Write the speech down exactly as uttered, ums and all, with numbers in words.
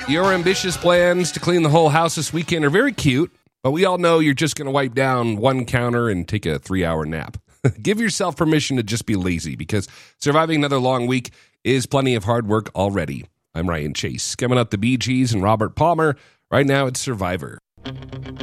Your ambitious plans to clean the whole house this weekend are very cute, but we all know you're just going to wipe down one counter and take a three-hour nap. Give yourself permission to just be lazy, because surviving another long week is plenty of hard work already. I'm Ryan Chase, skimming up the Bee Gees and Robert Palmer. Right now, it's Survivor.